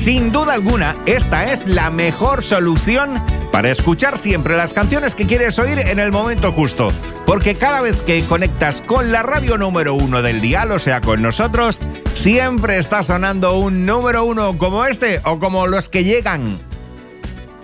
Sin duda alguna, esta es la mejor solución para escuchar siempre las canciones que quieres oír en el momento justo. Porque cada vez que conectas con la radio número 1 del dial, o sea, con nosotros, siempre está sonando un número 1 como este o como los que llegan